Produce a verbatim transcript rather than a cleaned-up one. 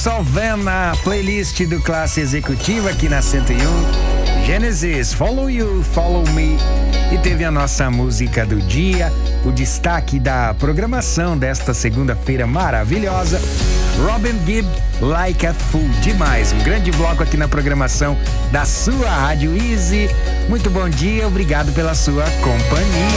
Russell Van na playlist do Classe Executiva aqui na cento e um. Genesis, Follow You, Follow Me. E teve a nossa música do dia, o destaque da programação desta segunda-feira maravilhosa. Robin Gibb, Like a Fool. Demais, um grande bloco aqui na programação da sua Rádio Easy. Muito bom dia, obrigado pela sua companhia.